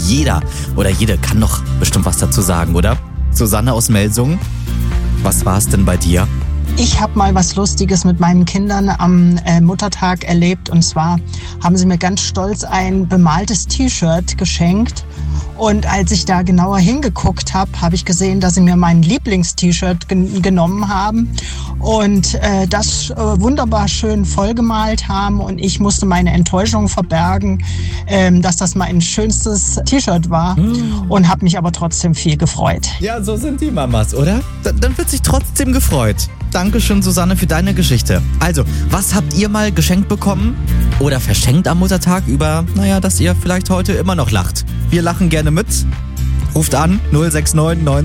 jeder oder jede kann doch bestimmt was dazu sagen, oder? Susanne aus Melsungen, was war es denn bei dir? Ich habe mal was Lustiges mit meinen Kindern am Muttertag erlebt. Und zwar haben sie mir ganz stolz ein bemaltes T-Shirt geschenkt. Und als ich da genauer hingeguckt habe, habe ich gesehen, dass sie mir mein Lieblings-T-Shirt genommen haben und das wunderbar schön vollgemalt haben. Und ich musste meine Enttäuschung verbergen, dass das mein schönstes T-Shirt war und habe mich aber trotzdem viel gefreut. Ja, so sind die Mamas, oder? Dann wird sich trotzdem gefreut. Dankeschön, Susanne, für deine Geschichte. Also, was habt ihr mal geschenkt bekommen oder verschenkt am Muttertag über, dass ihr vielleicht heute immer noch lacht? Wir lachen gerne mit. Ruft an 069 90